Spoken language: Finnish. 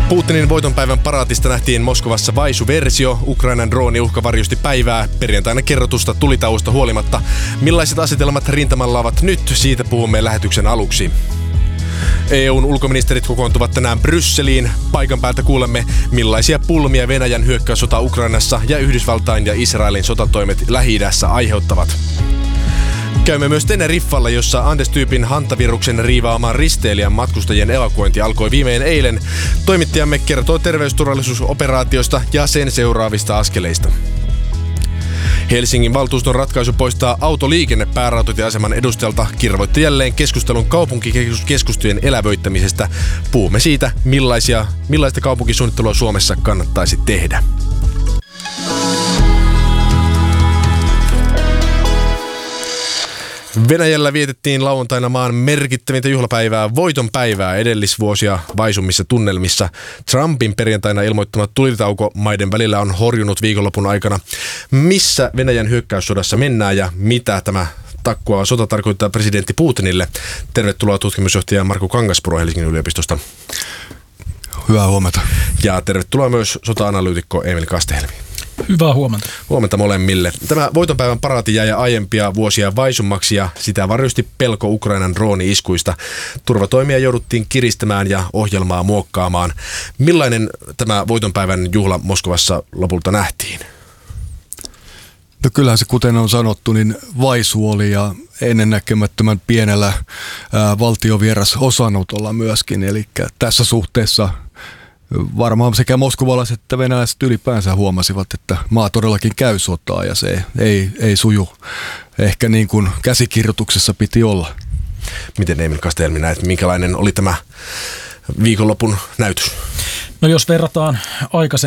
Putinin voitonpäivän paraatista nähtiin Moskovassa vaisu-versio. Ukrainan drooniuhka varjosti päivää perjantaina kerrotusta tulitauosta huolimatta. Millaiset asetelmat rintamalla ovat nyt? Siitä puhumme lähetyksen aluksi. EU:n ulkoministerit kokoontuvat tänään Brysseliin. Paikan päältä kuulemme, millaisia pulmia Venäjän hyökkäyssota Ukrainassa ja Yhdysvaltain ja Israelin sotatoimet Lähi-idässä aiheuttavat. Käymme myös Teneriffalla, jossa Andes-tyypin hantaviruksen riivaamaan risteilijän matkustajien evakuointi alkoi viimein eilen. Toimittajamme kertoo terveysturvallisuusoperaatiosta ja sen seuraavista askeleista. Helsingin valtuuston ratkaisu poistaa autoliikenne päärautatieaseman edustajalta kirvoitti jälleen keskustelun kaupunkikeskustojen elävöittämisestä. Puhumme siitä, millaista kaupunkisuunnittelua Suomessa kannattaisi tehdä. Venäjällä vietettiin lauantaina maan merkittävintä juhlapäivää, voitonpäivää, edellisvuosia vaisummissa tunnelmissa. Trumpin perjantaina ilmoittama tulitauko maiden välillä on horjunut viikonlopun aikana. Missä Venäjän hyökkäyssodassa mennään ja mitä tämä takkuava sota tarkoittaa presidentti Putinille? Tervetuloa tutkimusjohtaja Markku Kangaspuro Helsingin yliopistosta. Hyvää huomenta. Ja tervetuloa myös sota-analyytikko Emil Kastehelmi. Hyvää huomenta. Huomenta molemmille. Tämä voitonpäivän paraati jäi aiempia vuosia vaisummaksi ja sitä varjosti pelko Ukrainan drooni-iskuista. Turvatoimia jouduttiin kiristämään ja ohjelmaa muokkaamaan. Millainen tämä voitonpäivän juhla Moskovassa lopulta nähtiin? No kyllähän se, kuten on sanottu, niin vaisu oli ja ennennäkemättömän pienellä valtiovieras osanotolla myöskin. Eli tässä suhteessa varmaan sekä moskovalaiset että venäläiset ylipäänsä huomasivat, että maa todellakin käy sotaa ja se ei suju ehkä niin kuin käsikirjoituksessa piti olla. Miten Emil Kastehelmi näet, minkälainen oli tämä viikonlopun näytös? No jos verrataan